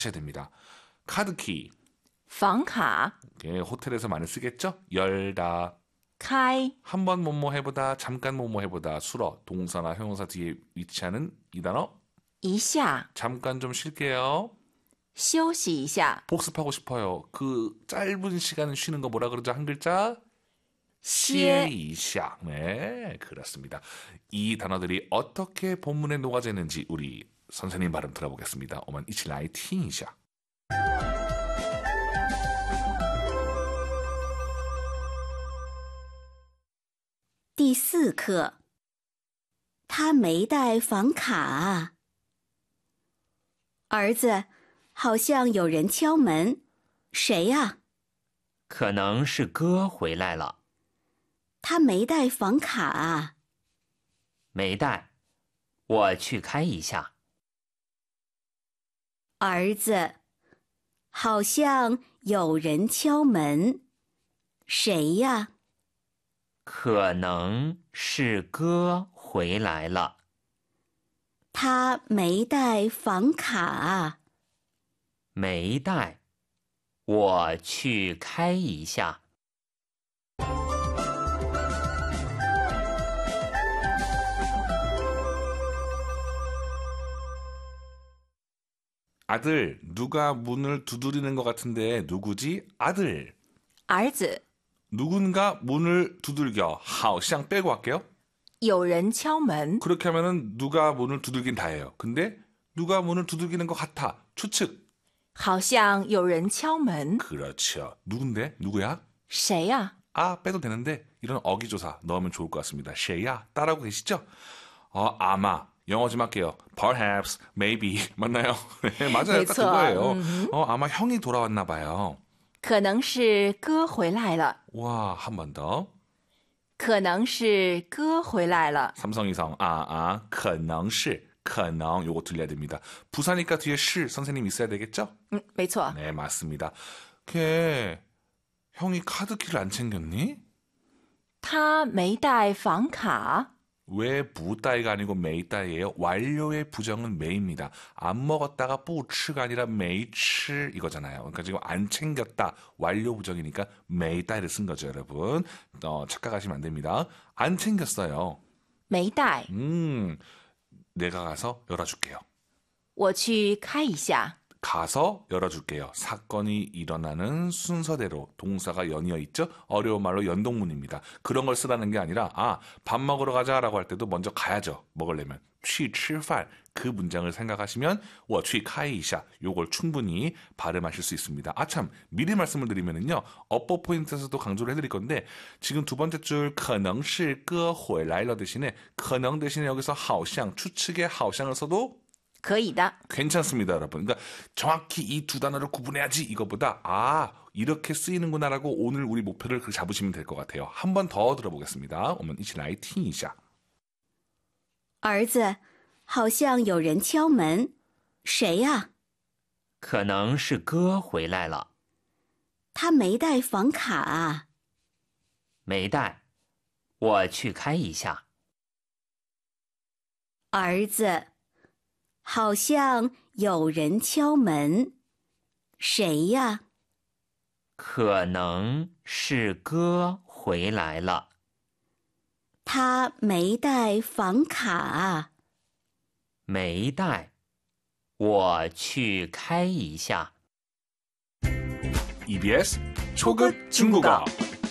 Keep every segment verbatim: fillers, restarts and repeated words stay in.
하셔야 됩니다. 카드키. 房卡 예, 호텔에서 많이 쓰겠죠? 열다. 开 한번 뭐뭐 해보다, 잠깐 뭐뭐 해보다, 수러, 동사나 형용사 뒤에 위치하는 이 단어. 一下 잠깐 좀 쉴게요. 休息一下 복습하고 싶어요. 그 짧은 시간 쉬는 거 뭐라 그러죠? 한 글자? 歇 시에이샤. 네, 그렇습니다. 이 단어들이 어떻게 본문에 녹아져 있는지 우리 선생님 발음 들어보겠습니다. 오만 이치라이听一下. 第四课，他没带房卡啊。儿子，好像有人敲门，谁呀？ 可能是哥回来了。 他没带房卡啊。 没带，我去开一下。 儿子，好像有人敲门，谁呀？ 可能是哥回来了。 他没带房卡啊。 没带，我去开一下。 아들, 누가 문을 두드리는 것 같은데 누구지? 아들. 儿子 누군가 문을 두들겨. 好像 빼고 할게요. 有人敲门 그렇게 하면은 누가 문을 두들긴 다예요. 근데 누가 문을 두들기는 것 같아. 추측. 好像有人敲门 그렇죠. 누군데? 누구야? 谁呀 아 빼도 되는데 이런 어기조사 넣으면 좋을 것 같습니다. 쉐야 따라하고 계시죠? 어 아마 영어 좀 할게요. Perhaps, maybe 맞나요? 네, 맞아요. 딱 그쵸. 그거예요. 음흠. 어 아마 형이 돌아왔나 봐요. 可能是哥回来了 와 한 번 더. 可能是哥回来了 삼성이성 아아 可能是可能 요거 들려야 됩니다. 부사니까 뒤에 시 선생님 있어야 되겠죠? 嗯没错 네 맞습니다. 걔 형이 카드키를 안 챙겼니? 他没带房卡 왜 부따이가 아니고 메이따이예요? 완료의 부정은 메입니다. 안 먹었다가 뿌치가 아니라 메이치 이거잖아요. 그러니까 지금 안 챙겼다 완료 부정이니까 메이따이를 쓴 거죠, 여러분. 어, 착각하시면 안 됩니다. 안 챙겼어요. 没带 음, 내가 가서 열어줄게요. 我去开一下 가서 열어줄게요. 사건이 일어나는 순서대로 동사가 연이어 있죠? 어려운 말로 연동문입니다. 그런 걸 쓰라는 게 아니라 아, 밥 먹으러 가자라고 할 때도 먼저 가야죠. 먹으려면. 去吃饭 그 문장을 생각하시면 我去开一下 요걸 충분히 발음하실 수 있습니다. 아 참, 미리 말씀을 드리면은요. 업보 포인트에서도 강조를 해드릴 건데 지금 두 번째 줄 可能是哥回来了 대신에 可能 대신에 여기서 好像 추측의 好像을 써도 可以的 괜찮습니다, 여러분. 그러니까 정확히 이 두 단어를 구분해야지 이거보다 아 이렇게 쓰이는구나라고 오늘 우리 목표를 그 잡으시면 될 것 같아요. 한 번 더 들어보겠습니다. 我们一起来听一下. 儿子，好像有人敲门，谁呀？ 可能是哥回来了。 他没带房卡啊。 没带，我去开一下。 儿子，好像有人敲门，谁呀？ 可能是哥回来了。 他没带房卡啊。 没带，我去开一下。 이비에스 초급 중국어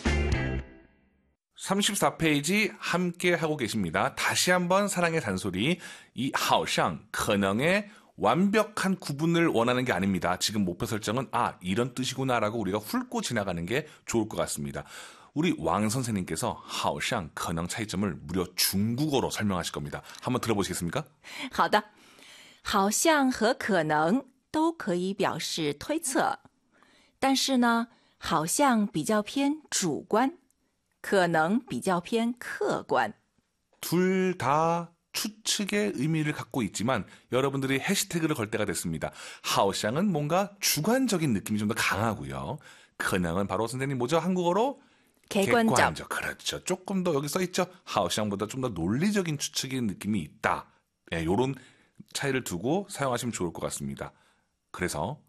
삼십사 페이지 함께 하고 계십니다. 다시 한번 사랑의 잔소리. 이 好像, 可能의 완벽한 구분을 원하는 게 아닙니다. 지금 목표 설정은 아 이런 뜻이구나라고 우리가 훑고 지나가는 게 좋을 것 같습니다. 우리 왕 선생님께서 好像,可能 차이점을 무려 중국어로 설명하실 겁니다. 한번 들어보시겠습니까? 好的好像和可能都可以表示推测但是呢好像比较偏主观可能比较偏客观 둘 다 추측의 의미를 갖고 있지만 여러분들이 해시태그를 걸 때가 됐습니다. 好像은 뭔가 주관적인 느낌이 좀 더 강하고요. 可能은 바로 선생님 뭐죠? 한국어로? 객관적. 객관적. 그렇죠. 조금 더 여기 써있죠. 好像보다 좀 더 논리적인 추측의 느낌이 있다. 네, 이런 차이를 두고 사용하시면 좋을 것 같습니다. 그래서